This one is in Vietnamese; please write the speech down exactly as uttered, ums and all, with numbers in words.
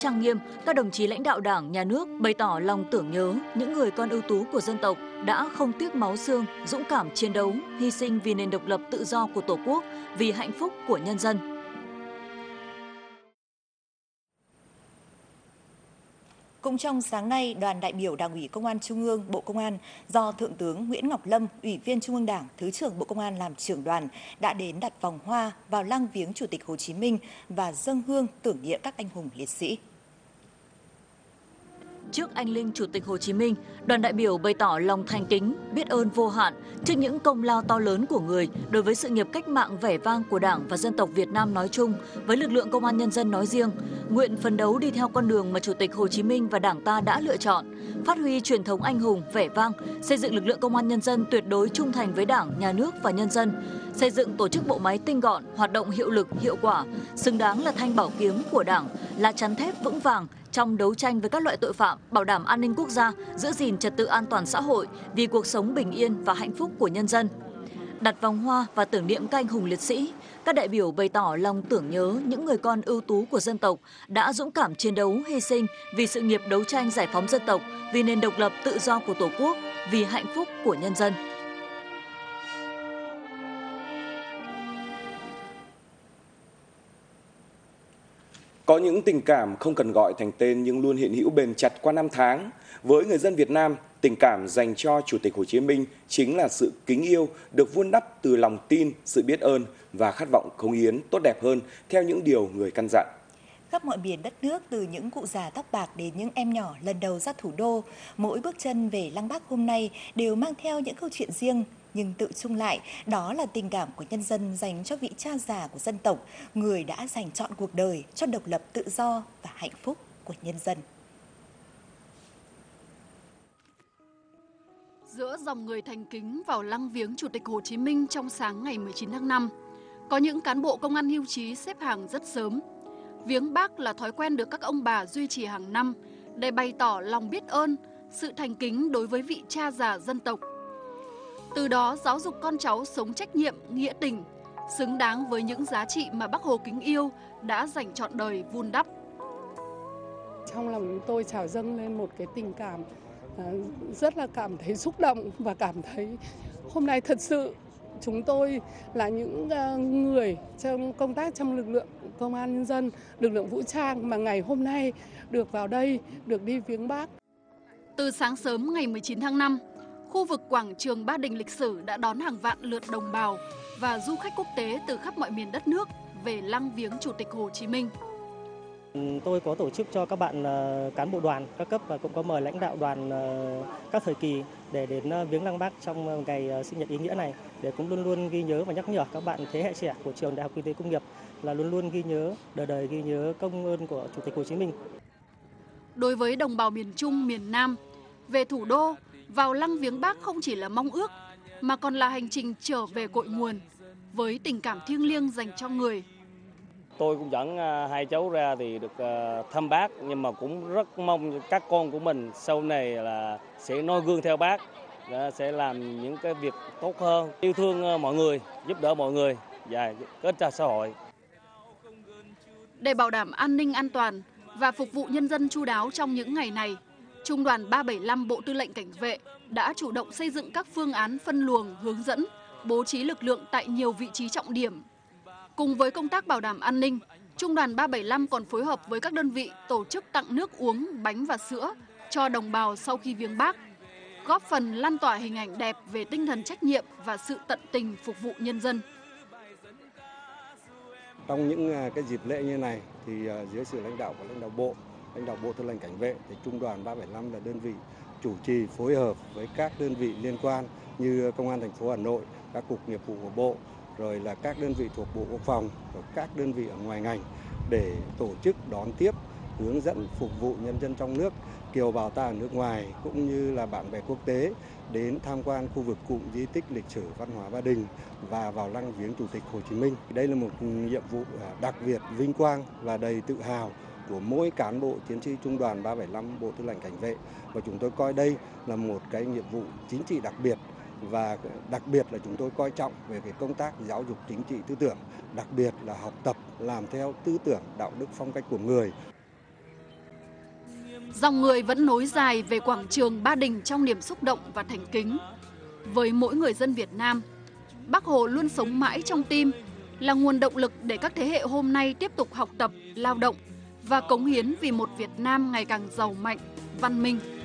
Trang nghiêm, các đồng chí lãnh đạo Đảng, Nhà nước bày tỏ lòng tưởng nhớ những người con ưu tú của dân tộc đã không tiếc máu xương, dũng cảm chiến đấu, hy sinh vì nền độc lập tự do của Tổ quốc, vì hạnh phúc của nhân dân. Cũng trong sáng nay, đoàn đại biểu Đảng ủy Công an Trung ương, Bộ Công an do Thượng tướng Nguyễn Ngọc Lâm, Ủy viên Trung ương Đảng, Thứ trưởng Bộ Công an làm trưởng đoàn đã đến đặt vòng hoa vào lăng viếng Chủ tịch Hồ Chí Minh và dâng hương tưởng niệm các anh hùng liệt sĩ. Trước anh linh Chủ tịch Hồ Chí Minh, đoàn đại biểu bày tỏ lòng thành kính, biết ơn vô hạn trước những công lao to lớn của người đối với sự nghiệp cách mạng vẻ vang của Đảng và dân tộc Việt Nam nói chung, với lực lượng công an nhân dân nói riêng, nguyện phấn đấu đi theo con đường mà Chủ tịch Hồ Chí Minh và Đảng ta đã lựa chọn, phát huy truyền thống anh hùng, vẻ vang, xây dựng lực lượng công an nhân dân tuyệt đối trung thành với Đảng, Nhà nước và nhân dân, xây dựng tổ chức bộ máy tinh gọn, hoạt động hiệu lực, hiệu quả, xứng đáng là thanh bảo kiếm của Đảng, là chắn thép vững vàng trong đấu tranh với các loại tội phạm, bảo đảm an ninh quốc gia, giữ gìn trật tự an toàn xã hội vì cuộc sống bình yên và hạnh phúc của nhân dân. Đặt vòng hoa và tưởng niệm các anh hùng liệt sĩ, các đại biểu bày tỏ lòng tưởng nhớ những người con ưu tú của dân tộc đã dũng cảm chiến đấu, hy sinh vì sự nghiệp đấu tranh giải phóng dân tộc, vì nền độc lập tự do của Tổ quốc, vì hạnh phúc của nhân dân. Có những tình cảm không cần gọi thành tên nhưng luôn hiện hữu bền chặt qua năm tháng. Với người dân Việt Nam, tình cảm dành cho Chủ tịch Hồ Chí Minh chính là sự kính yêu được vun đắp từ lòng tin, sự biết ơn và khát vọng cống hiến tốt đẹp hơn theo những điều người căn dặn. Khắp mọi miền đất nước, từ những cụ già tóc bạc đến những em nhỏ lần đầu ra thủ đô, mỗi bước chân về Lăng Bác hôm nay đều mang theo những câu chuyện riêng. Nhưng tự chung lại, đó là tình cảm của nhân dân dành cho vị cha già của dân tộc, người đã dành trọn cuộc đời cho độc lập tự do và hạnh phúc của nhân dân. Giữa dòng người thành kính vào lăng viếng Chủ tịch Hồ Chí Minh trong sáng ngày mười chín tháng năm, có những cán bộ công an hưu trí xếp hàng rất sớm. Viếng Bác là thói quen được các ông bà duy trì hàng năm để bày tỏ lòng biết ơn, sự thành kính đối với vị cha già dân tộc. Từ đó giáo dục con cháu sống trách nhiệm, nghĩa tình, xứng đáng với những giá trị mà Bác Hồ kính yêu đã dành trọn đời vun đắp. Trong lòng tôi trào dâng lên một cái tình cảm rất là cảm thấy xúc động và cảm thấy hôm nay thật sự chúng tôi là những người trong công tác trong lực lượng công an nhân dân, lực lượng vũ trang mà ngày hôm nay được vào đây, được đi viếng Bác. Từ sáng sớm ngày mười chín tháng năm, khu vực quảng trường Ba Đình lịch sử đã đón hàng vạn lượt đồng bào và du khách quốc tế từ khắp mọi miền đất nước về lăng viếng Chủ tịch Hồ Chí Minh. Tôi có tổ chức cho các bạn cán bộ đoàn các cấp và cũng có mời lãnh đạo đoàn các thời kỳ để đến viếng Lăng Bác trong ngày sinh nhật ý nghĩa này, để cũng luôn luôn ghi nhớ và nhắc nhở các bạn thế hệ trẻ của trường Đại học Kinh tế Công nghiệp là luôn luôn ghi nhớ, đời đời ghi nhớ công ơn của Chủ tịch Hồ Chí Minh. Đối với đồng bào miền Trung, miền Nam, về thủ đô, vào lăng viếng Bác không chỉ là mong ước mà còn là hành trình trở về cội nguồn với tình cảm thiêng liêng dành cho người. Tôi cũng dẫn hai cháu ra thì được thăm Bác, nhưng mà cũng rất mong các con của mình sau này là sẽ noi gương theo Bác, sẽ làm những cái việc tốt hơn, yêu thương mọi người, giúp đỡ mọi người và kết cho xã hội. Để bảo đảm an ninh an toàn và phục vụ nhân dân chu đáo trong những ngày này, Trung đoàn ba bảy lăm Bộ Tư lệnh Cảnh vệ đã chủ động xây dựng các phương án phân luồng, hướng dẫn, bố trí lực lượng tại nhiều vị trí trọng điểm. Cùng với công tác bảo đảm an ninh, Trung đoàn ba bảy lăm còn phối hợp với các đơn vị tổ chức tặng nước uống, bánh và sữa cho đồng bào sau khi viếng Bác, góp phần lan tỏa hình ảnh đẹp về tinh thần trách nhiệm và sự tận tình phục vụ nhân dân. Trong những cái dịp lễ như này thì dưới sự lãnh đạo của lãnh đạo Bộ, lãnh đạo Bộ Tư lệnh Cảnh vệ thì Trung đoàn ba bảy lăm là đơn vị chủ trì phối hợp với các đơn vị liên quan như Công an thành phố Hà Nội, các cục nghiệp vụ của Bộ, rồi là các đơn vị thuộc Bộ Quốc phòng, rồi các đơn vị ở ngoài ngành để tổ chức đón tiếp, hướng dẫn phục vụ nhân dân trong nước, kiều bào ta ở nước ngoài cũng như là bạn bè quốc tế đến tham quan khu vực cụm di tích lịch sử văn hóa Ba Đình và vào lăng viếng Chủ tịch Hồ Chí Minh. Đây là một nhiệm vụ đặc biệt, vinh quang và đầy tự hào của mỗi cán bộ chiến sĩ Trung đoàn ba bảy lăm Bộ Tư lệnh Cảnh vệ, và chúng tôi coi đây là một cái nhiệm vụ chính trị đặc biệt. Và đặc biệt là chúng tôi coi trọng về cái công tác giáo dục chính trị tư tưởng, đặc biệt là học tập làm theo tư tưởng đạo đức phong cách của người. Dòng người vẫn nối dài về quảng trường Ba Đình trong niềm xúc động và thành kính. Với mỗi người dân Việt Nam, Bác Hồ luôn sống mãi trong tim, là nguồn động lực để các thế hệ hôm nay tiếp tục học tập, lao động và cống hiến vì một Việt Nam ngày càng giàu mạnh, văn minh.